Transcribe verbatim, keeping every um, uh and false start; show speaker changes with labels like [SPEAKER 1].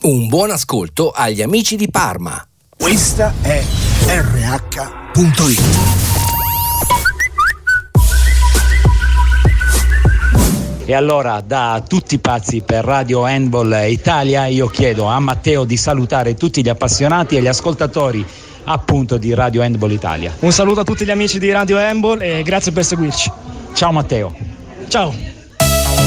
[SPEAKER 1] Un buon ascolto agli amici di Parma.
[SPEAKER 2] Questa è R H punto it.
[SPEAKER 3] E allora, da tutti pazzi per Radio Handball Italia, io chiedo a Matteo di salutare tutti gli appassionati e gli ascoltatori appunto di Radio Handball Italia.
[SPEAKER 4] Un saluto a tutti gli amici di Radio Handball e grazie per seguirci.
[SPEAKER 3] Ciao Matteo.
[SPEAKER 4] Ciao.